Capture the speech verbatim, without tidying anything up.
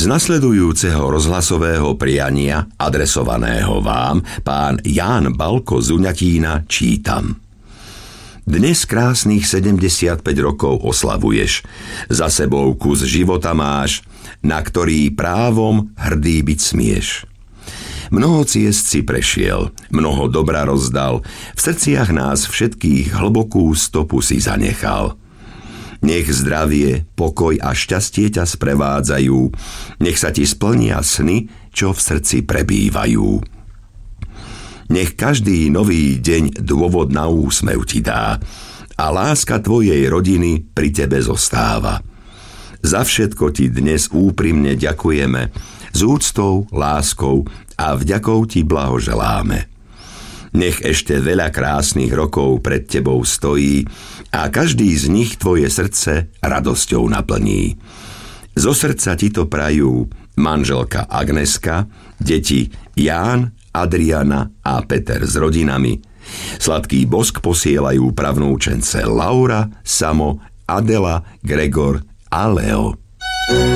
Z nasledujúceho rozhlasového priania, adresovaného vám, pán Ján Balko z Uňatína, čítam. Dnes krásnych sedemdesiatpäť rokov oslavuješ. Za sebou kus života máš, na ktorý právom hrdý byť smieš. Mnoho ciest si prešiel, mnoho dobra rozdal, v srdciach nás všetkých hlbokú stopu si zanechal. Nech zdravie, pokoj a šťastie ťa sprevádzajú, nech sa ti splnia sny, čo v srdci prebývajú. Nech každý nový deň dôvod na úsmev ti dá a láska tvojej rodiny pri tebe zostáva. Za všetko ti dnes úprimne ďakujeme, s úctou, láskou a vďakou ti blahoželáme. Nech ešte veľa krásnych rokov pred tebou stojí a každý z nich tvoje srdce radosťou naplní. Zo srdca ti to prajú manželka Agneska, deti Ján, Adriana a Peter s rodinami. Sladký bosk posielajú pravnúčence Laura, Samo, Adela, Gregor a Leo.